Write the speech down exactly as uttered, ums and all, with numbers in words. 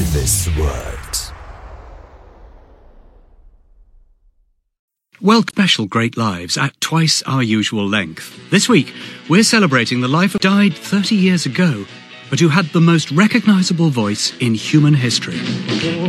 this world. Well, special Great Lives at twice our usual length. This week, we're celebrating the life of died thirty years ago, but who had the most recognisable voice in human history.